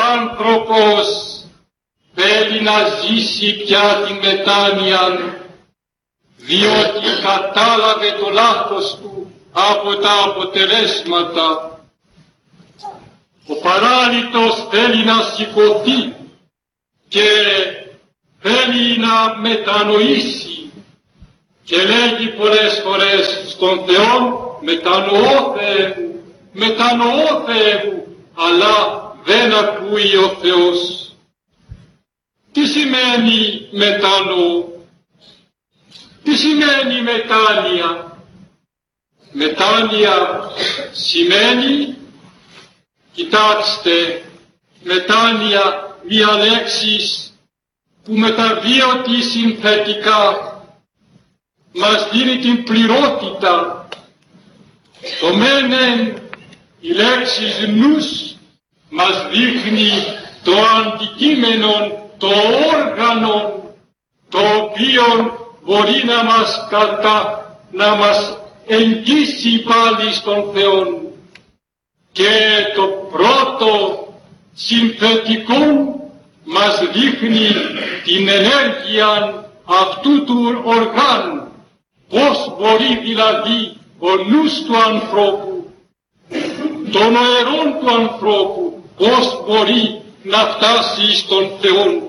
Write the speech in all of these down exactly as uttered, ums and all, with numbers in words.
άνθρωπος θέλει να ζήσει πια την μετάνοια, διότι κατάλαβε το λάθος του από τα αποτελέσματα. Ο παράλυτος θέλει να σηκωθεί και θέλει να μετανοήσει και λέγει πολλές φορές στον Θεό, μετανοώ Θεέ μου, μετανοώ Θεέ μου, αλλά δεν ακούει ο Θεός. Τι σημαίνει μετανοώ? Τι σημαίνει μετάνοια? Μετάνοια σημαίνει, κοιτάξτε, μετάνοια μια λέξη που μεταβίωτη συνθετικά μας δίνει την πληρότητα. Το μένεν η λέξη νους μας δείχνει το αντικείμενο, το όργανο, το οποίο μπορεί να μας κατά, να μας εγγύσει πάλι στον Θεό. Και το πρώτο συνθετικό μας δείχνει την ενέργεια αυτού του οργάνου. Πώς μπορεί δηλαδή ο νους του ανθρώπου, των νοερών του ανθρώπου, πώς μπορεί να φτάσει στον Θεό.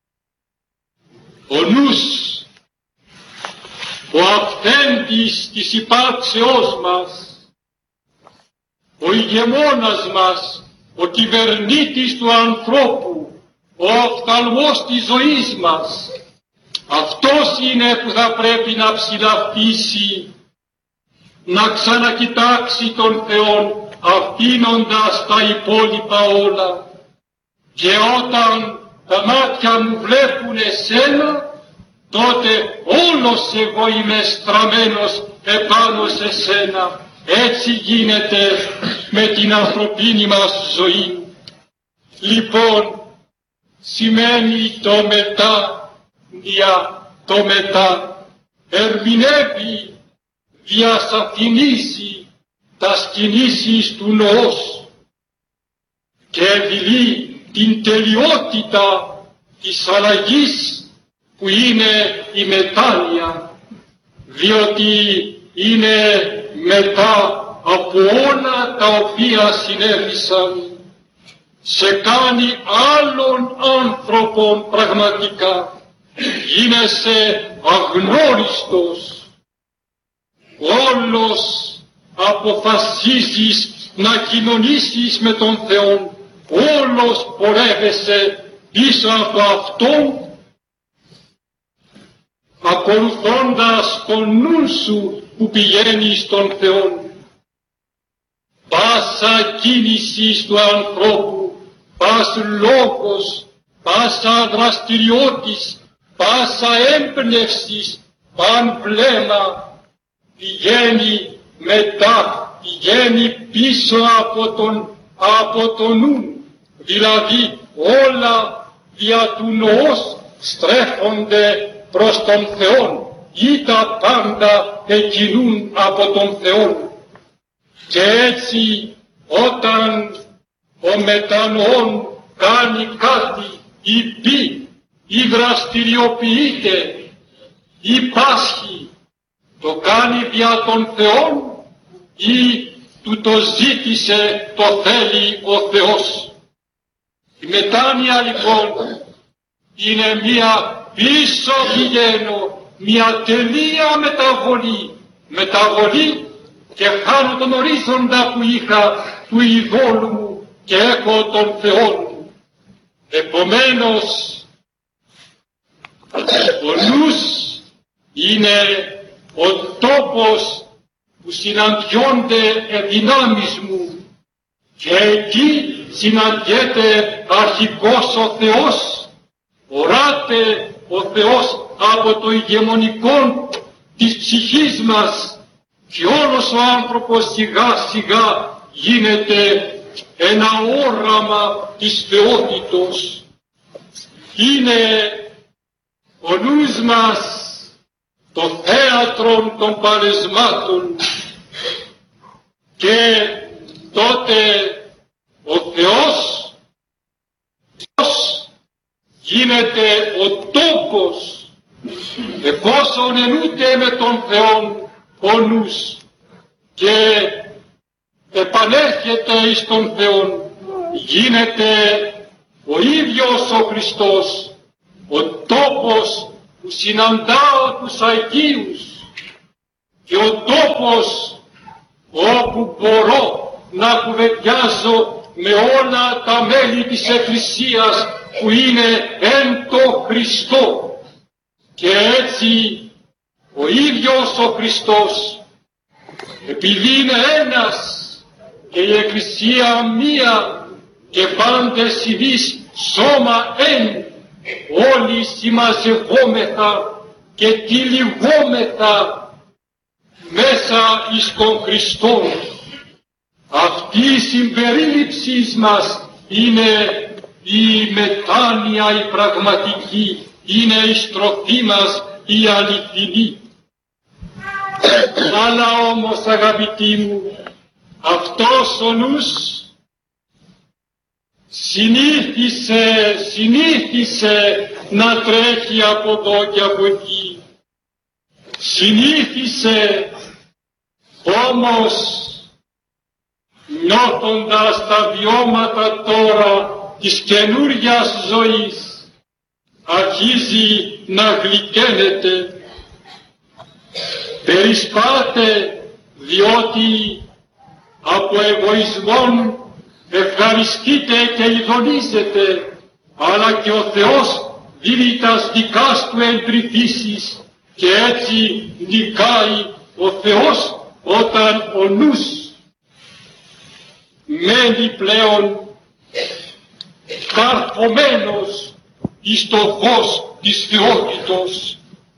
Ο νους, ο αυθέντης της υπάρξεώς μας, ο ηγεμόνας μας, ο κυβερνήτης του ανθρώπου, ο οφθαλμός της ζωής μας, αυτός είναι που θα πρέπει να ψηλαφίσει, να ξανακοιτάξει τον Θεό, αφήνοντας τα υπόλοιπα όλα. Και όταν τα μάτια μου βλέπουν εσένα, τότε όλος εγώ είμαι στραμμένος επάνω σε σένα. Έτσι γίνεται με την ανθρωπίνη μας ζωή. Λοιπόν, σημαίνει το μετά, δια το μετά, ερμηνεύει, διασαφηνίζει τα κινήσεις του νοός και δηλεί την τελειότητα της αλλαγής που είναι η μετάνοια, διότι είναι μετά από όλα τα οποία συνέβησαν, σε κάνει άλλον άνθρωπον πραγματικά. Γίνεσαι αγνώριστος, όλος αποφασίζεις να κοινωνήσεις με τον Θεό, όλος πορεύεσαι πίσω από Αυτόν, ακολουθώντας τον νου σου που πηγαίνει στον Θεό. Πάσα κίνηση του ανθρώπου, πας λόγος, πάσα δραστηριότης, πάσα έμπνευσης, παν βλέμμα, πηγαίνει μετά, πηγαίνει πίσω από τον, από τον νου, δηλαδή όλα δια του νοός στρέφονται προς τον Θεό ή τα πάντα εκκινούν από τον Θεό. Και έτσι όταν ο μετανοών κάνει κάτι ή πει ή δραστηριοποιείται ή πάσχει, το κάνει δια των Θεών ή του το ζήτησε, το θέλει ο Θεός. Η μετάνοια λοιπόν είναι μία πίσω πηγαίνω, μια τελεία μεταβολή, μεταβολή και χάνω τον ορίζοντα που είχα του ειδόλου μου και έχω τον Θεό μου. Επομένως, ο νους είναι ο τόπος που συναντιόνται δυνάμεις μου και εκεί συναντιέται αρχικός ο Θεός, οράται ο Θεός από το ηγεμονικό της ψυχής μας και όλος ο άνθρωπος σιγά σιγά γίνεται ένα όραμα της θεότητος. Είναι ο νους μας το θέατρο των παλεσμάτων και τότε ο Θεός γίνεται ο τόπος, εφόσον ενούται με τον Θεόν ο νους και επανέρχεται εις τον Θεόν, γίνεται ο ίδιος ο Χριστός, ο τόπος που συναντάω τους Αγίους και ο τόπος όπου μπορώ να κουβεντιάζω με όλα τα μέλη της Εκκλησίας που είναι εν το Χριστό. Και έτσι ο ίδιος ο Χριστός, επειδή είναι ένας και η Εκκλησία μία και πάντες ειδείς σώμα εν, όλοι συμμαζευόμεθα και τυλιγόμεθα μέσα εις τον Χριστό. Αυτή η συμπερίληψη μας είναι η μετάνοια, η πραγματική, είναι η στροφή μας η αληθινή. Αλλά όμως, αγαπητοί μου, αυτός ο νους συνήθισε, συνήθισε να τρέχει από εδώ και από εκεί. Συνήθισε, όμως νιώθοντας τα βιώματα τώρα της καινούριας ζωής, αρχίζει να γλυκαίνεται. Περισπάται διότι από εγωισμόν ευχαριστείτε και ειδονίζετε, αλλά και ο Θεός δίνει τας δικάς του εντρυφήσεις και έτσι νικάει ο Θεός όταν ο νους μένει πλέον καρφωμένος εις το φως της θεότητος.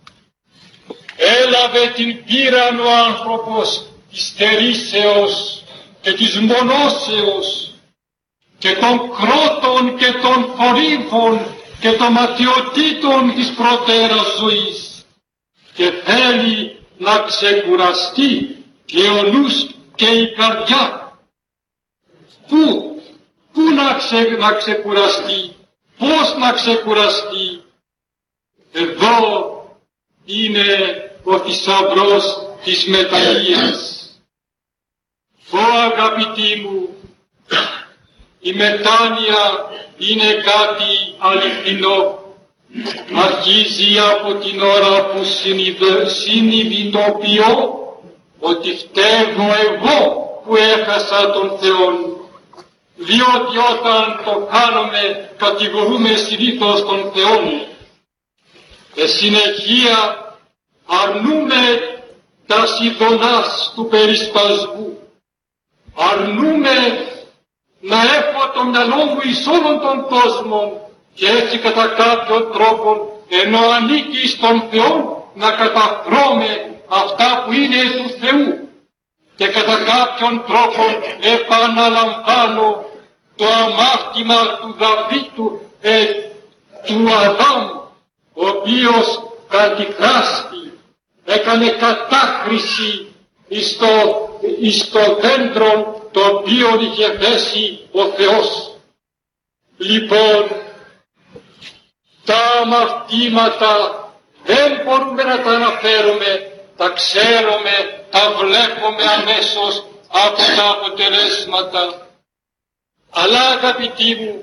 Έλαβε την πήραν ο άνθρωπος της θερήσεως και της μονώσεως και των κρότων και των θορύβων και των ματιωτήτων της προτέρας ζωής και θέλει να ξεκουραστεί και ο νους και η καρδιά. Πού, πού να, ξε, να ξεκουραστεί, πώς να ξεκουραστεί? Εδώ είναι ο θησαυρός της μετανοίας. Ω αγαπητοί μου, η μετάνοια είναι κάτι αληθινό. Αρχίζει από την ώρα που συνειδητοποιώ ότι φταίω εγώ που έχασα τον Θεό. Διότι όταν το κάνουμε κατηγορούμε συνήθως τον Θεό. Και συνεχεία αρνούμε τα ειδονάς του περισπασμού. Αρνούμε να έχω το μυαλό μου εις όλων των κόσμων και έτσι κατά κάποιον τρόπο, ενώ ανήκει στον Θεό, να καταφρώμε αυτά που είναι του Θεού. Και κατά κάποιον τρόπο επαναλαμβάνω το αμάρτημα του Δαβίτου, ε, του Αδάμ, ο οποίος κατηχράστη, έκανε κατάχρηση εις το, εις το δέντρο το οποίο είχε θέσει ο Θεός. Λοιπόν, τα αμαρτήματα δεν μπορούμε να τα αναφέρουμε, τα ξέρουμε, τα βλέπουμε αμέσως από τα αποτελέσματα. Αλλά αγαπητοί μου,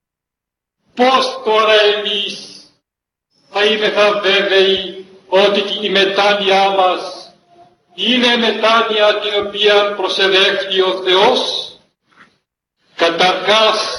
πώς τώρα εμείς θα είμεθα βέβαιοι ότι η μετάνοια μας είναι μετάνοια την οποία προσεδέχθη ο Θεός? Καταρχάς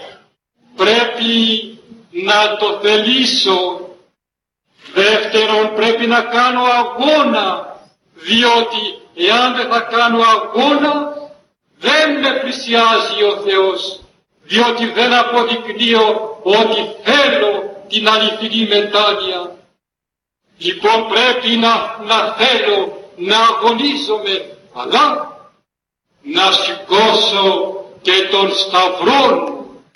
πρέπει να το θελήσω. Δεύτερον, πρέπει να κάνω αγώνα, διότι εάν δεν θα κάνω αγώνα δεν με πλησιάζει ο Θεός, διότι δεν αποδεικνύω ότι θέλω την αληθινή μετάνοια. Λοιπόν πρέπει να, να θέλω, να αγωνίζομαι, αλλά να σηκώσω και τον σταυρό.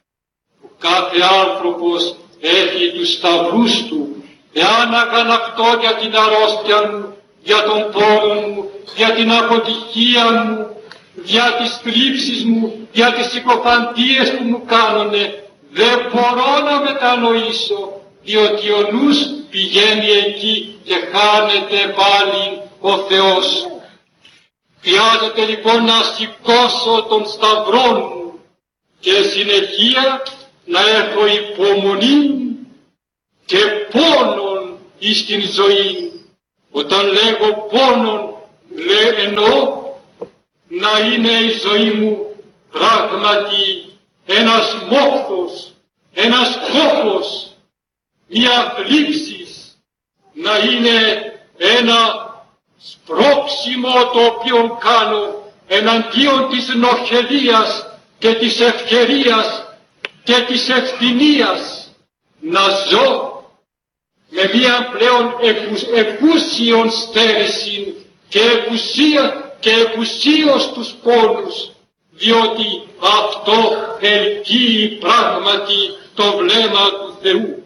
Κάθε άνθρωπος έχει τους σταυρούς του. Εάν αγανακτώ για την αρρώστια μου, για τον πόνο μου, για την αποτυχία μου, για τις θλίψεις μου, για τις συκοφαντίες που μου κάνουνε, Δεν μπορώ να μετανοήσω, διότι ο νους πηγαίνει εκεί και χάνεται πάλι ο Θεός. Χρειάζεται λοιπόν να σηκώσω τον σταυρό μου και συνεχεία να έχω υπομονή και πόνον εις την ζωή. Όταν λέγω πόνον, λέ, εννοώ να είναι η ζωή μου πράγματι ένας μόχθος, ένας κόπος, μια θλίψης, να είναι ένα σπρώξιμο το οποίο κάνω εναντίον της νοχελίας και της ευκαιρίας και της ευθυνίας, να ζω με μια πλέον εκούσιον στέρηση και εκουσία και εκουσίως τους πόνους, διότι αυτό ελκύει πράγματι το βλέμμα του Θεού.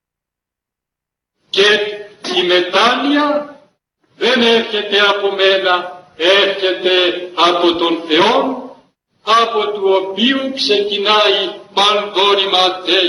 Και η μετάνοια δεν έρχεται από μένα, έρχεται από τον Θεό, από του οποίου ξεκινάει πανδόνημα